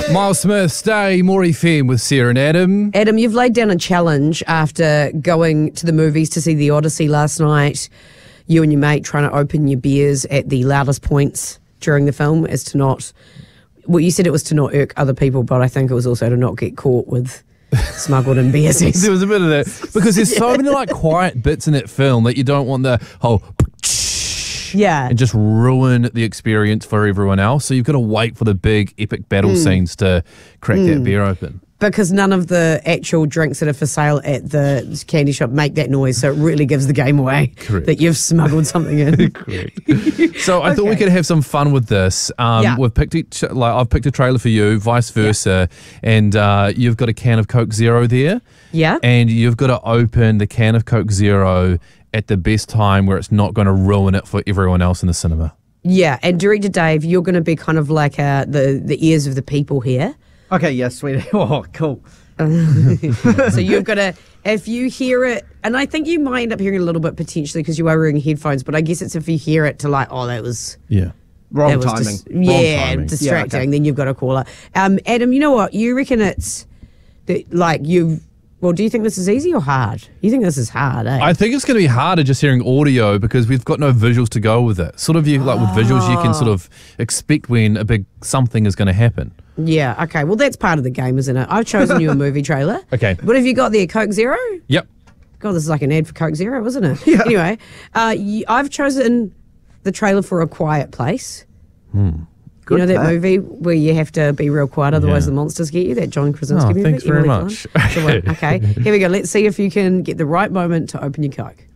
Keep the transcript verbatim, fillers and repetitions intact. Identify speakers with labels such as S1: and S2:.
S1: Miles Smith, Stay, Maury Femme with Sarah and Adam.
S2: Adam, you've laid down a challenge after going to the movies to see The Odyssey last night. You and your mate trying to open your beers at the loudest points during the film as to not... Well, you said it was to not irk other people, but I think it was also to not get caught with smuggled in beers.
S1: There was a bit of that. Because there's so many like quiet bits in that film that you don't want the whole...
S2: Yeah.
S1: And just ruin the experience for everyone else. So you've got to wait for the big epic battle mm. scenes to crack mm. that beer open.
S2: Because none of the actual drinks that are for sale at the candy shop make that noise, so it really gives the game away.
S1: Correct.
S2: That you've smuggled something in.
S1: Correct. So I okay. thought we could have some fun with this. Um,
S2: yeah.
S1: We've picked each, like I've picked a trailer for you, vice versa, yeah. and uh, you've got a can of Coke Zero there.
S2: Yeah.
S1: And you've got to open the can of Coke Zero at the best time where it's not going to ruin it for everyone else in the cinema.
S2: Yeah, and Director Dave, you're going to be kind of like uh, the, the ears of the people here.
S3: Okay, yeah, sweet. Oh, cool.
S2: So you've got to, if you hear it, and I think you might end up hearing it a little bit potentially because you are wearing headphones, but I guess it's if you hear it to like, oh, that was...
S1: Yeah.
S3: Wrong
S2: that was
S3: timing.
S2: Dis-
S3: Wrong
S2: yeah,
S3: timing.
S2: distracting,
S3: Yeah, okay.
S2: then you've got to call it. Um, Adam, you know what? You reckon it's, that, like, you've... Well, do you think this is easy or hard? You think this is hard, eh?
S1: I think it's going to be harder just hearing audio because we've got no visuals to go with it. Sort of you like with visuals, you can sort of expect when a big something is going to happen.
S2: Yeah, okay. Well, that's part of the game, isn't it? I've chosen you a movie trailer.
S1: Okay.
S2: What have you got there? Coke Zero?
S1: Yep.
S2: God, this is like an ad for Coke Zero, isn't it?
S3: Yeah.
S2: Anyway, uh, y- I've chosen the trailer for A Quiet Place.
S1: Hmm.
S2: You know
S3: Good
S2: that
S3: pick.
S2: movie where you have to be real quiet, otherwise
S1: Yeah.
S2: the monsters get you? That John Krasinski
S1: Oh,
S2: movie?
S1: thanks very
S2: Emily
S1: much.
S2: Blunt? Good one. Okay, here we go. Let's see if you can get the right moment to open your Coke.